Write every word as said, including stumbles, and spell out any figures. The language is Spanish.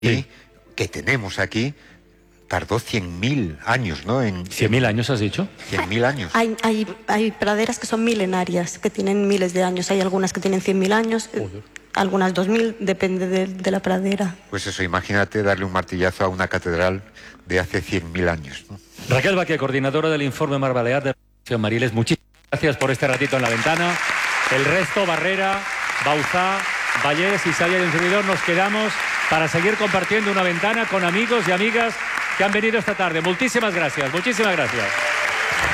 sí. que tenemos aquí tardó cien mil años, ¿no? En, ¿cien mil años has dicho? cien mil años. Hay, hay, hay praderas que son milenarias, que tienen miles de años. Hay algunas que tienen cien mil años, Joder. algunas dos mil, depende de, de la pradera. Pues eso, imagínate darle un martillazo a una catedral de hace cien mil años, ¿no? Raquel Baqué, coordinadora del informe Mar Balear de Fundación Mariles, muchísimas gracias por este ratito en la ventana. El resto, Barrera, Bauzá, Vallés, Isaya y un servidor, nos quedamos para seguir compartiendo una ventana con amigos y amigas que han venido esta tarde. Muchísimas gracias, muchísimas gracias.